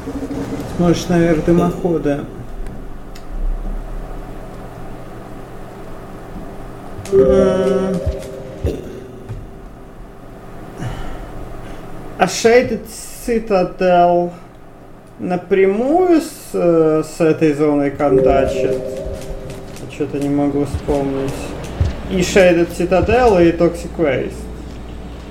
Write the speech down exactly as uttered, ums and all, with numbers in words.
Смотришь наверх дымохода. А Shaded Citadel напрямую с, с этой зоной контачит? Что-то не могу вспомнить. И Shaded Citadel, и Toxic Waste.